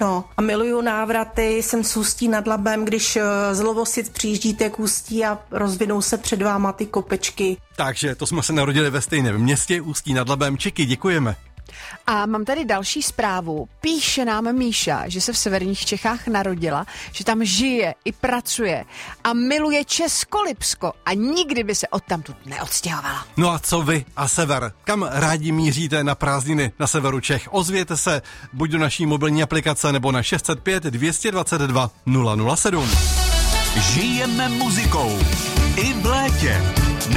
všechno. A miluju návraty, jsem z Ústí nad Labem, když z Lovosic přijíždíte k Ústí a rozvinou se před váma ty kopečky. Takže to jsme se narodili ve stejném městě, Ústí nad Labem. Čiky, děkujeme. A mám tady další zprávu. Píše nám Míša, že se v severních Čechách narodila, že tam žije i pracuje a miluje Českolipsko a nikdy by se odtamtud neodstěhovala. No a co vy a sever? Kam rádi míříte na prázdniny na severu Čech? Ozvěte se buď do naší mobilní aplikace nebo na 605 222 007. Žijeme muzikou i v létě.